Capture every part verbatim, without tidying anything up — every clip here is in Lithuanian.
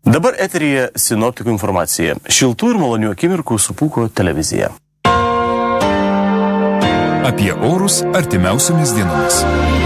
Dabar eteryje sinoptikų informacija. Šiltų ir malonių akimirkų su Pūko televizija. Apie orus artimiausiomis dienomis.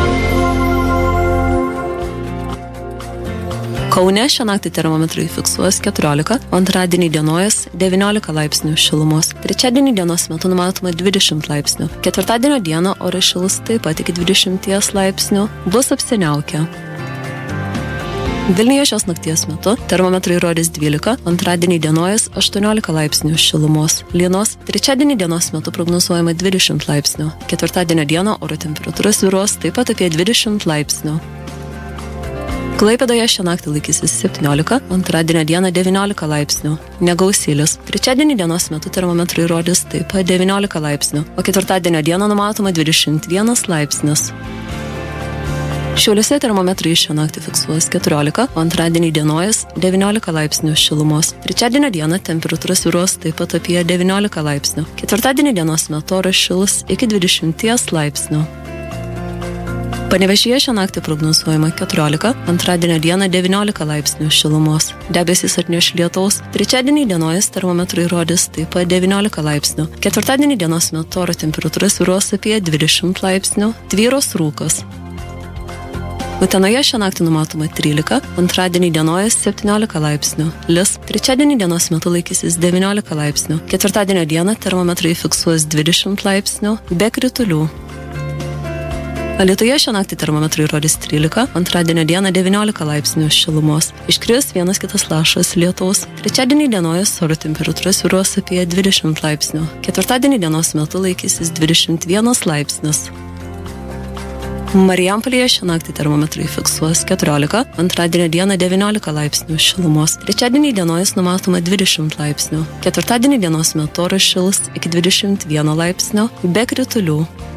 Kaune šią naktį termometrai fiksuos keturiolika, antradienį dienojas devyniolika laipsnių šilumos. Trečiadienį dienos metu numatoma dvidešimt laipsnių. Ketvirtadienio dieną oras šils taip pat iki dvidešimt laipsnių, bus apsiniaukę. Vilniuje šios nakties metu termometrai rodys dvylika, antradienį dienojas aštuoniolika laipsnių šilumos. Lynos trečiadienį dienos metu prognozuojama dvidešimt laipsnių. Ketvirtadienio dieną oro temperatūra svyruos taip pat apie dvidešimt laipsnių. Klaipėdoje šią naktį laikysis septyniolika, antradienio dieną devyniolika laipsnių. Negausylis. Trečiadienį dienos metu termometrai rodys taip pat devyniolika laipsnių, o ketvirtadienio dieną numatoma dvidešimt vienas laipsnis. Šiauliuose termometrai šią naktį fiksuos keturiolika, antradienį dienojas devyniolika laipsnių šilumos. Trečiadienio dieną temperatūra svyruos taip pat apie devyniolika laipsnių. Ketvirtadienį dienos metu oras šils iki dvidešimt laipsnių. Panevėžyje šią naktį prognozuojama keturiolika, antradienio dieną devyniolika laipsnių šilumos. Debesys atneš lietaus. Trečiadienį dienojas termometrai rodys taip pat devyniolika laipsnių. Ketvirtadienį dienos metu oro temperatūra svyruos apie dvidešimt laipsnių. Tvyros rūkas. Utenoje šią naktį numatoma trylika, antradienį dienojas septyniolika laipsnių. Lis. Trečiadienį dienos metu laikysis devyniolika laipsnių. Ketvirtadienio dieną termometrai fiksuos dvidešimt laipsnių, be kritulių. Alytuje šią naktį termometrai rodys trylika, antradienio dieną devyniolika laipsnių šilumos. Iškris vienas kitas lašas lietaus. Trečiadienį dienojas oro temperatūra svyruos apie dvidešimt laipsnių. Ketvirtadienį dienos metu laikysis dvidešimt vienas laipsnis. Marijampolėje šią naktį termometrai fiksuos keturiolika, antradienio dieną devyniolika laipsnių šilumos. Trečiadienį dienojas numatoma dvidešimt laipsnių. Ketvirtadienį dienos metu oras šils iki dvidešimt vieno laipsnio, be kritulių.